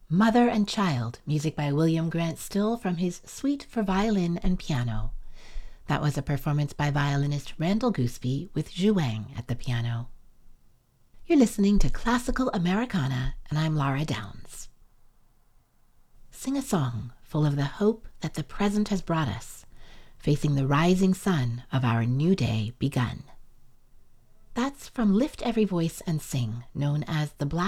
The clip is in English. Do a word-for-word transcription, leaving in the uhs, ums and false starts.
Mother and Child, music by William Grant Still from his Suite for Violin and Piano. That was a performance by violinist Randall Gooseby with Zhu Wang at the piano. You're listening to Classical Americana, and I'm Laura Downs. Sing a song full of the hope that the present has brought us, facing the rising sun of our new day begun. That's from Lift Every Voice and Sing, known as the Black